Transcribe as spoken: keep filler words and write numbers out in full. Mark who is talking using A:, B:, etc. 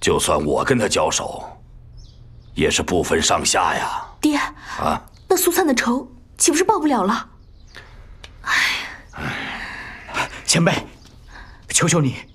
A: 就算我跟他交手，也是不分上下呀。
B: 爹，
A: 啊，
B: 那苏灿的仇岂不是报不了了？哎，
C: 前辈，求求你